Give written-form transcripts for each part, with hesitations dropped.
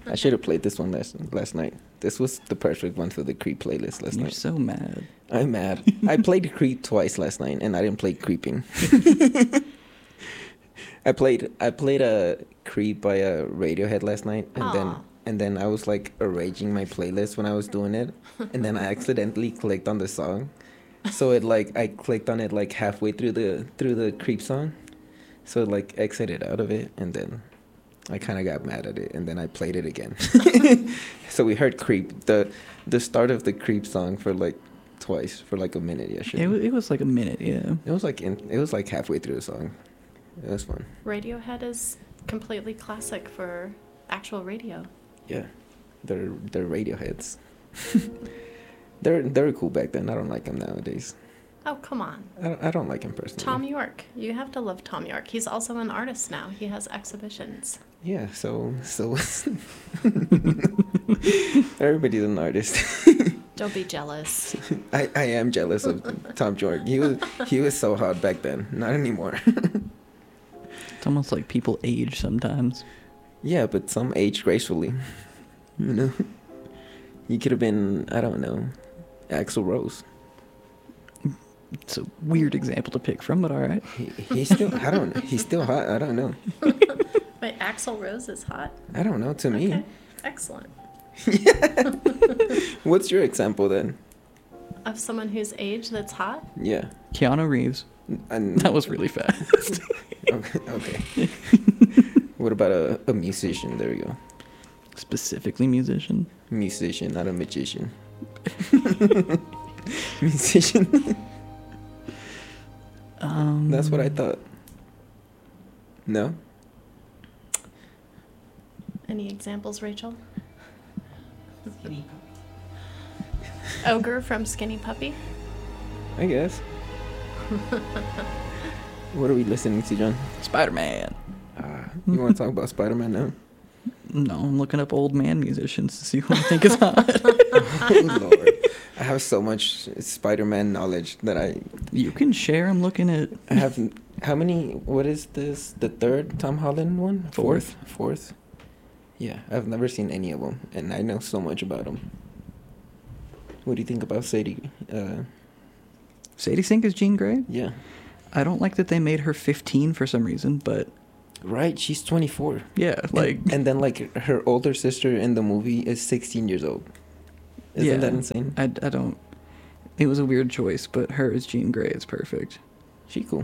I should have played this one last night. This was the perfect one for the Creep playlist last night. You're so mad. I'm mad. I played Creep twice last night, and I didn't play Creeping. I played a Creep by a Radiohead last night, and then I was like arranging my playlist when I was doing it, and then I accidentally clicked on the song, so it like I clicked on it like halfway through the Creep song, so it like exited out of it, and then I kind of got mad at it, and then I played it again. So we heard Creep, the start of the Creep song for like twice for like a minute. Yeah, It was like a minute, yeah. it was like halfway through the song. It was fun. Radiohead is completely classic for actual radio. Yeah, they're Radioheads. They're cool back then. I don't like them nowadays. Oh, come on. I don't like him personally. Tom York. You have to love Tom York. He's also an artist now. He has exhibitions. Yeah, so everybody's an artist. Don't be jealous. I am jealous of Tom York. He was so hot back then. Not anymore. It's almost like people age sometimes. Yeah, but some age gracefully. You know? He could have been, I don't know, Axl Rose. It's a weird example to pick from, but all right. He's still, I don't know. He's still hot. I don't know. Wait, Axl Rose is hot? I don't know, to me. Okay, excellent. What's your example then? Of someone whose age that's hot? Yeah. Keanu Reeves. And, That was really fast. okay. What about a musician? There we go. Specifically musician. Musician, not a magician. Musician. That's what I thought. No? Any examples, Rachel? Ogre from Skinny Puppy? I guess. What are we listening to, John? Spider-Man. You want to talk about Spider-Man now? No, I'm looking up old man musicians to see who I think is hot. Oh, Lord. I have so much Spider-Man knowledge that You can share. I'm looking at... I have... How many... What is this? The third Tom Holland one? Fourth? Yeah, I've never seen any of them, and I know so much about them. What do you think about Sadie? Sadie Sink is Jean Grey? Yeah. I don't like that they made her 15 for some reason, but... Right, she's 24. Yeah, like... And then, like, her older sister in the movie is 16 years old. Isn't that insane? I don't... It was a weird choice, but her as Jean Grey is perfect. She cool.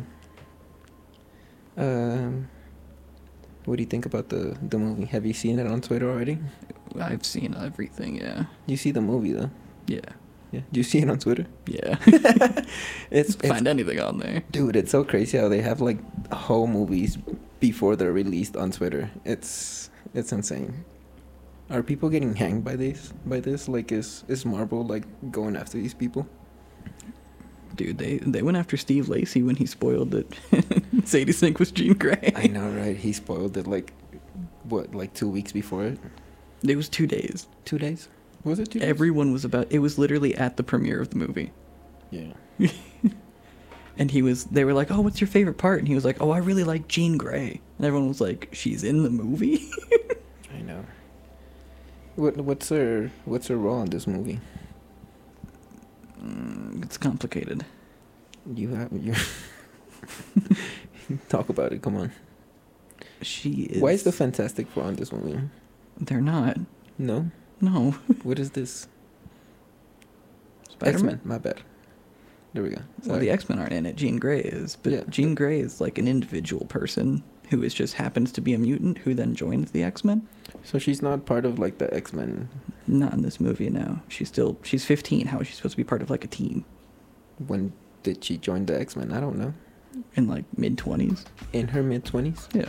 What do you think about the movie? Have you seen it on Twitter already? I've seen everything, yeah. You see the movie, though? Yeah. Yeah. Do you see it on Twitter? Yeah. It's Find anything on there. Dude, it's so crazy how they have, like, whole movies before they're released on Twitter. It's insane. Are people getting hanged by this? Like, is Marvel, like, going after these people? Dude, they went after Steve Lacy when he spoiled that Sadie Sink was Jean Grey. I know, right? He spoiled it, like, what, like 2 weeks before it? It was 2 days. 2 days? Was it 2 days? Everyone was about... It was literally at the premiere of the movie. Yeah. And they were like, oh, what's your favorite part? And he was like, oh, I really like Jean Grey. And everyone was like, she's in the movie? I know. What's her role in this movie? It's complicated. You talk about it. Come on. She is... Why is the Fantastic Four in this movie? They're not. No. No. What is this? Spider-Man? X-Men. My bad. There we go. Sorry. Well, the X-Men aren't in it. Jean Grey is. But Yeah, Jean Grey is like an individual person who just happens to be a mutant who then joins the X-Men. So she's not part of, like, the X-Men. Not in this movie, no. She's 15. How is she supposed to be part of like a team? When did she join the X-Men? I don't know. In like mid-20s? In her mid-20s? Yeah.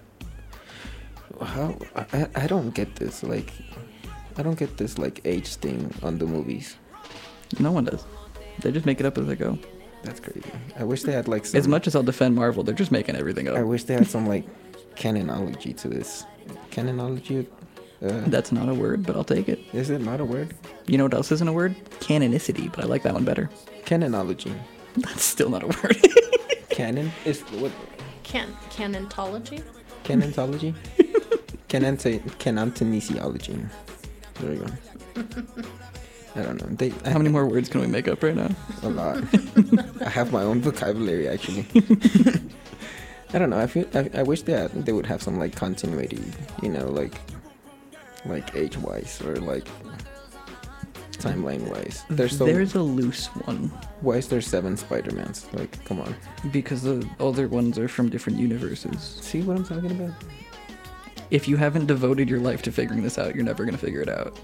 How? I don't get this. Like, I don't get this, like, age thing on the movies. No one does. They just make it up as they go. That's crazy. I wish they had, like, some... As much as I'll defend Marvel, they're just making everything up. I wish they had some, like, canonology to this. Canonology? That's not a word, but I'll take it. Is it not a word? You know what else isn't a word? Canonicity, but I like that one better. Canonology. That's still not a word. Canon is what? Canontology? Canontology? Cantonesiology. There you go. I don't know. How many more words can we make up right now? A lot. I have my own vocabulary actually. I don't know. I wish that they would have some like continuity, you know, like age wise or like timeline wise. There's a loose one. Why is there 7 Spider-Mans? Like, come on. Because the other ones are from different universes. See what I'm talking about? If you haven't devoted your life to figuring this out, you're never gonna figure it out.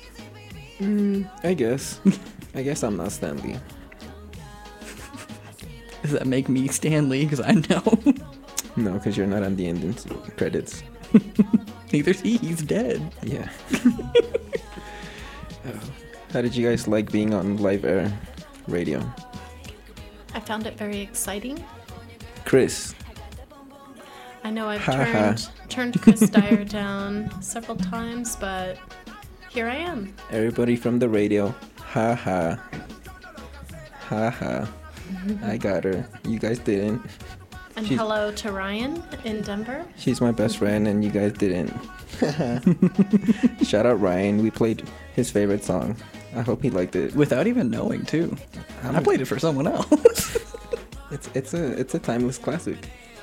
I guess. I guess I'm not Stan Lee. Does that make me Stan Lee? Because I know. No, because you're not on the ending credits. Neither's he. He's dead. Yeah. How did you guys like being on live air radio? I found it very exciting. Chris. I know I've turned Chris Dyer down several times, but here I am. Everybody from the radio. Ha ha. Ha ha. I got her. You guys didn't. And hello to Ryan in Denver. She's my best friend and you guys didn't. Shout out Ryan. We played his favorite song. I hope he liked it. Without even knowing too. I played it for someone else. It's a timeless classic.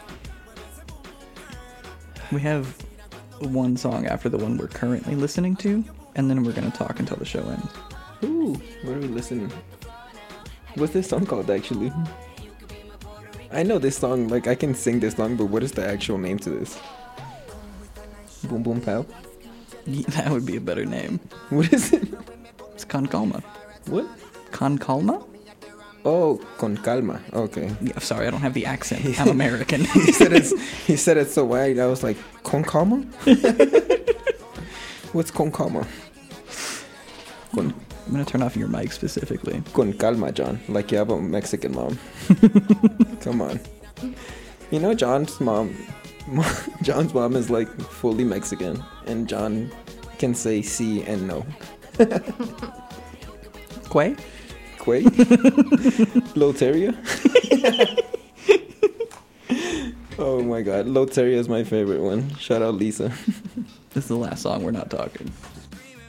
We have one song after the one we're currently listening to, and then we're gonna talk until the show ends. Ooh, what are we listening? What's this song called actually? I know this song, like I can sing this song, but what is the actual name to this? Boom Boom Pow? That would be a better name. What is it? It's Con Calma. What? Con Calma? Oh, Con Calma. Okay. Yeah, sorry, I don't have the accent. I'm American. He said it so wide. I was like, Con Calma? What's Con Calma? I'm gonna turn off your mic specifically. Con calma, John. Like you have a Mexican mom. Come on. You know John's mom is like fully Mexican, and John can say sí and no. Quay? Quay? Loteria? Oh my god, Loteria is my favorite one. Shout out Lisa. This is the last song we're not talking.